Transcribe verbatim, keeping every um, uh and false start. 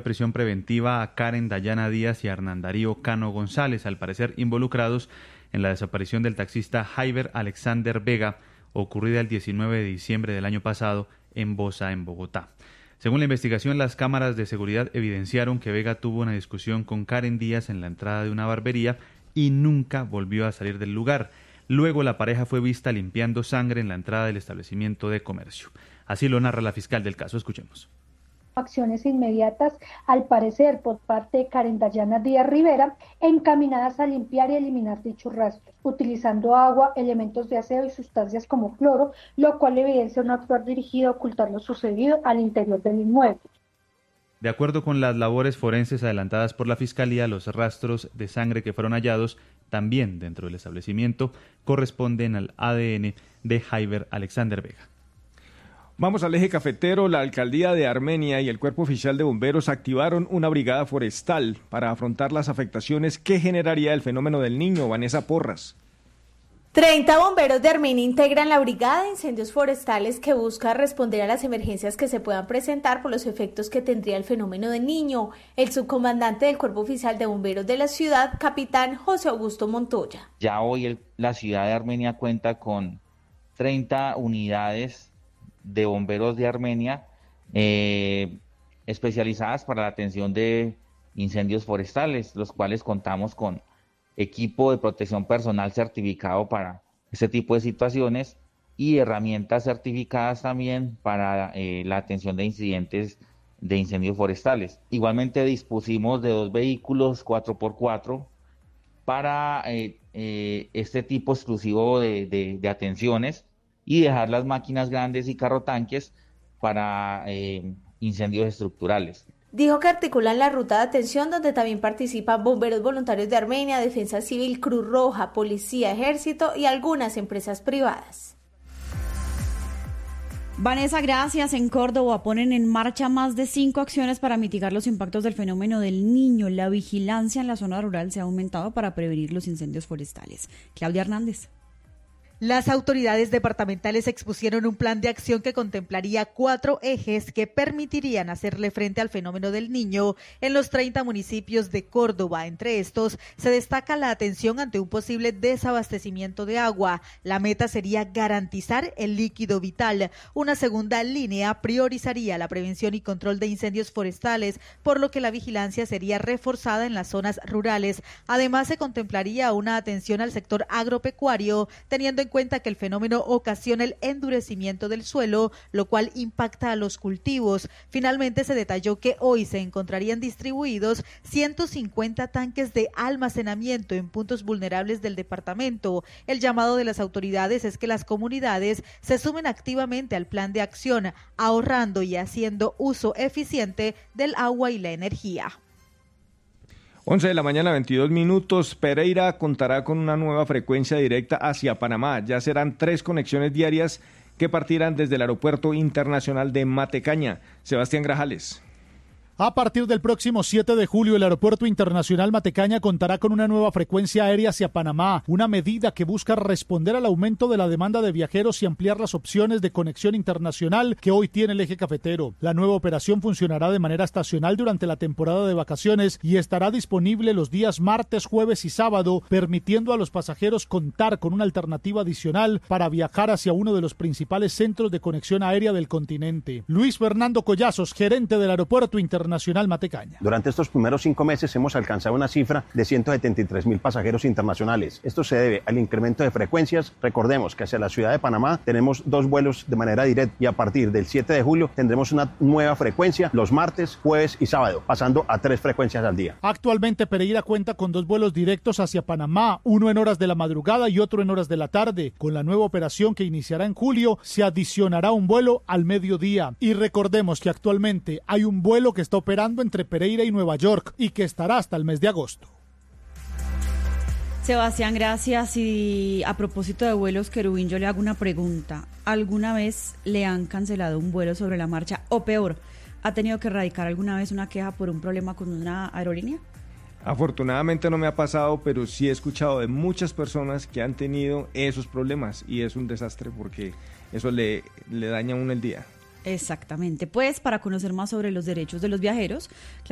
prisión preventiva a Karen Dayana Díaz y a Hernán Darío Cano González, al parecer involucrados en la desaparición del taxista Jaiber Alexander Vega, ocurrida el diecinueve de diciembre del año pasado en Bosa, en Bogotá. Según la investigación, las cámaras de seguridad evidenciaron que Vega tuvo una discusión con Karen Díaz en la entrada de una barbería y nunca volvió a salir del lugar. Luego la pareja fue vista limpiando sangre en la entrada del establecimiento de comercio. Así lo narra la fiscal del caso. Escuchemos. Acciones inmediatas, al parecer por parte de Karen Dayana Díaz Rivera, encaminadas a limpiar y eliminar dichos rastros, utilizando agua, elementos de aseo y sustancias como cloro, lo cual evidencia un actuar dirigido a ocultar lo sucedido al interior del inmueble. De acuerdo con las labores forenses adelantadas por la Fiscalía, los rastros de sangre que fueron hallados también dentro del establecimiento corresponden al A D N de Jaiber Alexander Vega. Vamos al eje cafetero. La alcaldía de Armenia y el Cuerpo Oficial de Bomberos activaron una brigada forestal para afrontar las afectaciones que generaría el fenómeno del Niño. Vanessa Porras. treinta bomberos de Armenia integran la brigada de incendios forestales que busca responder a las emergencias que se puedan presentar por los efectos que tendría el fenómeno del Niño. El subcomandante del Cuerpo Oficial de Bomberos de la ciudad, capitán José Augusto Montoya. Ya hoy el, la ciudad de Armenia cuenta con treinta unidades de bomberos de Armenia eh, especializadas para la atención de incendios forestales, los cuales contamos con equipo de protección personal certificado para este tipo de situaciones y herramientas certificadas también para eh, la atención de incidentes de incendios forestales. Igualmente dispusimos de dos vehículos cuatro por cuatro para eh, eh, este tipo exclusivo de, de, de atenciones y dejar las máquinas grandes y carrotanques para eh, incendios estructurales. Dijo que articulan la ruta de atención donde también participan bomberos voluntarios de Armenia, Defensa Civil, Cruz Roja, Policía, Ejército y algunas empresas privadas. Vanessa, gracias. En Córdoba ponen en marcha más de cinco acciones para mitigar los impactos del fenómeno del Niño. La vigilancia en la zona rural se ha aumentado para prevenir los incendios forestales. Claudia Hernández. Las autoridades departamentales expusieron un plan de acción que contemplaría cuatro ejes que permitirían hacerle frente al fenómeno del Niño en los treinta municipios de Córdoba. Entre estos, se destaca la atención ante un posible desabastecimiento de agua. La meta sería garantizar el líquido vital. Una segunda línea priorizaría la prevención y control de incendios forestales, por lo que la vigilancia sería reforzada en las zonas rurales. Además, se contemplaría una atención al sector agropecuario, teniendo en cuenta que el fenómeno ocasiona el endurecimiento del suelo, lo cual impacta a los cultivos. Finalmente se detalló que hoy se encontrarían distribuidos ciento cincuenta tanques de almacenamiento en puntos vulnerables del departamento. El llamado de las autoridades es que las comunidades se sumen activamente al plan de acción, ahorrando y haciendo uso eficiente del agua y la energía. once de la mañana, veintidós minutos. Pereira contará con una nueva frecuencia directa hacia Panamá. Ya serán tres conexiones diarias que partirán desde el Aeropuerto Internacional de Matecaña. Sebastián Grajales. A partir del próximo siete de julio, el Aeropuerto Internacional Matecaña contará con una nueva frecuencia aérea hacia Panamá, una medida que busca responder al aumento de la demanda de viajeros y ampliar las opciones de conexión internacional que hoy tiene el eje cafetero. La nueva operación funcionará de manera estacional durante la temporada de vacaciones y estará disponible los días martes, jueves y sábado, permitiendo a los pasajeros contar con una alternativa adicional para viajar hacia uno de los principales centros de conexión aérea del continente. Luis Fernando Collazos, gerente del Aeropuerto Internacional Nacional Matecaña. Durante estos primeros cinco meses hemos alcanzado una cifra de ciento setenta y tres mil pasajeros internacionales. Esto se debe al incremento de frecuencias. Recordemos que hacia la ciudad de Panamá tenemos dos vuelos de manera directa y a partir del siete de julio tendremos una nueva frecuencia los martes, jueves y sábado, pasando a tres frecuencias al día. Actualmente Pereira cuenta con dos vuelos directos hacia Panamá, uno en horas de la madrugada y otro en horas de la tarde. Con la nueva operación que iniciará en julio, se adicionará un vuelo al mediodía. Y recordemos que actualmente hay un vuelo que está operando entre Pereira y Nueva York y que estará hasta el mes de agosto. Sebastián, gracias. Y a propósito de vuelos, Querubín, yo le hago una pregunta. ¿Alguna vez le han cancelado un vuelo sobre la marcha? O peor, ¿ha tenido que radicar alguna vez una queja por un problema con una aerolínea? Afortunadamente no me ha pasado, pero sí he escuchado de muchas personas que han tenido esos problemas y es un desastre porque eso le, le daña a uno el día. Exactamente. Pues para conocer más sobre los derechos de los viajeros,